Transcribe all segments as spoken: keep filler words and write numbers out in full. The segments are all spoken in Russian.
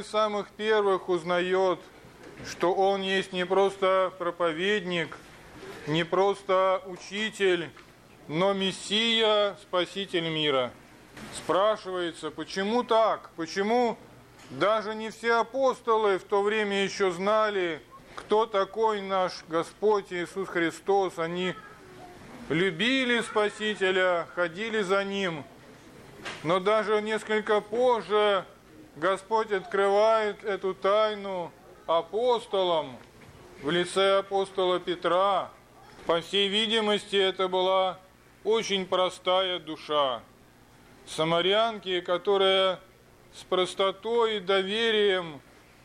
с самых первых узнает, что он есть не просто проповедник, не просто учитель, но Мессия, Спаситель мира. Спрашивается, почему так? Почему даже не все апостолы в то время еще знали, кто такой наш Господь Иисус Христос? Они любили Спасителя, ходили за Ним, но даже несколько позже Господь открывает эту тайну апостолам в лице апостола Петра. По всей видимости, это была очень простая душа самарянки, которая с простотой и доверием,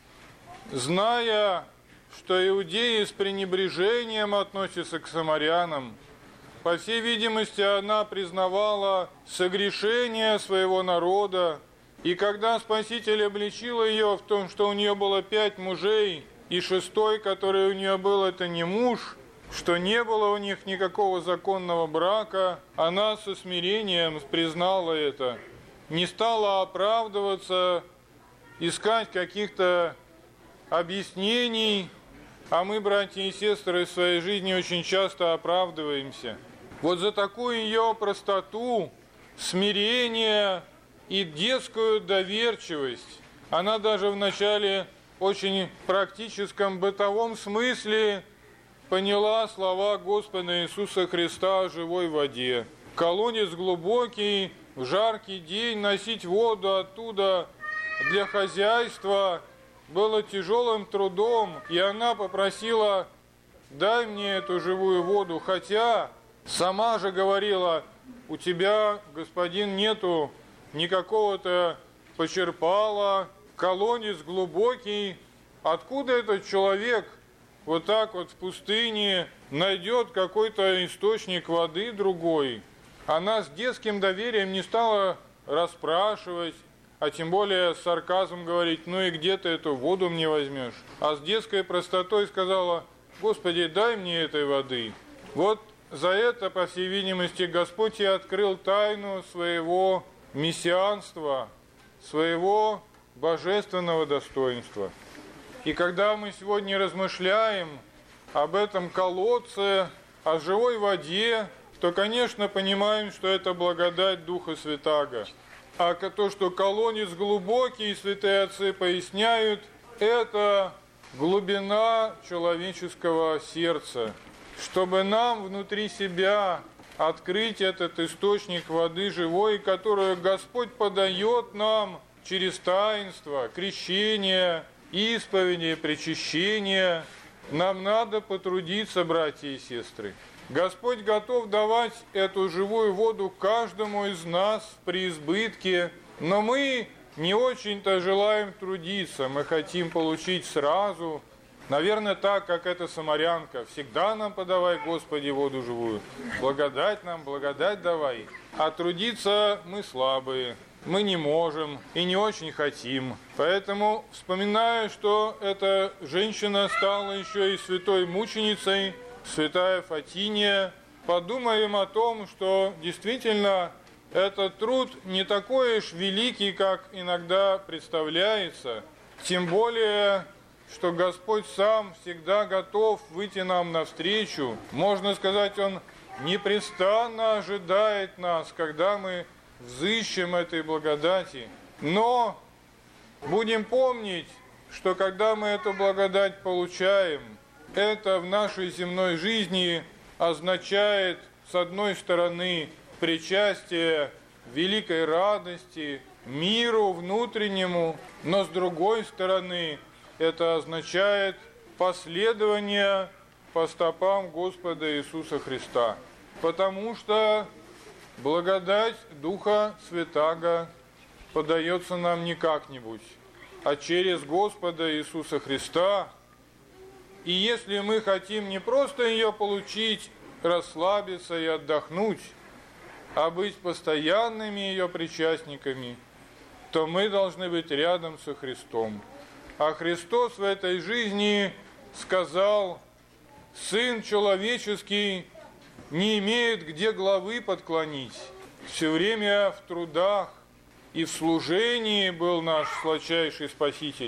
зная, что иудеи с пренебрежением относятся к самарянам, по всей видимости, она признавала согрешение своего народа. И когда Спаситель обличил ее в том, что у нее было пять мужей, и шестой, который у нее был, это не муж, что не было у них никакого законного брака, она со смирением признала это, не стала оправдываться, искать каких-то объяснений, а мы, братья и сестры, в своей жизни очень часто оправдываемся. Вот за такую ее простоту, смирение и детскую доверчивость она даже в начале очень практическом бытовом смысле поняла слова Господа Иисуса Христа о живой воде. Колодец глубокий, в жаркий день носить воду оттуда для хозяйства было тяжелым трудом, и она попросила: дай мне эту живую воду, хотя сама же говорила: у тебя, господин, нету никакого-то почерпала, колодец глубокий, откуда этот человек вот так вот в пустыне найдет какой-то источник воды другой? Она с детским доверием не стала расспрашивать, а тем более с сарказмом говорить: ну и где ты эту воду мне возьмешь? А с детской простотой сказала: Господи, дай мне этой воды. Вот за это, по всей видимости, Господь и открыл тайну своего мессианства, своего божественного достоинства. И когда мы сегодня размышляем об этом колодце, о живой воде, то, конечно, понимаем, что это благодать Духа Святаго. А то, что колодец глубокий, святые отцы поясняют, это глубина человеческого сердца. Чтобы нам внутри себя открыть этот источник воды живой, которую Господь подает нам через таинство, крещение, исповеди, причащение, нам надо потрудиться, братья и сестры. Господь готов давать эту живую воду каждому из нас в преизбытке, но мы не очень-то желаем трудиться, мы хотим получить сразу. Наверное, так, как эта самарянка: всегда нам подавай, Господи, воду живую, благодать нам, благодать давай. А трудиться мы слабые, мы не можем и не очень хотим. Поэтому, вспоминая, что эта женщина стала еще и святой мученицей, святая Фатиния, подумаем о том, что действительно этот труд не такой уж великий, как иногда представляется, тем более, что Господь сам всегда готов выйти нам навстречу. Можно сказать, Он непрестанно ожидает нас, когда мы взыщем этой благодати. Но будем помнить, что когда мы эту благодать получаем, это в нашей земной жизни означает, с одной стороны, причастие великой радости, миру внутреннему, но с другой стороны, это означает последование по стопам Господа Иисуса Христа. Потому что благодать Духа Святаго подается нам не как-нибудь, а через Господа Иисуса Христа. И если мы хотим не просто ее получить, расслабиться и отдохнуть, а быть постоянными ее причастниками, то мы должны быть рядом со Христом. А Христос в этой жизни сказал: Сын человеческий не имеет где главы подклонить. Все время в трудах и в служении был наш сладчайший Спаситель.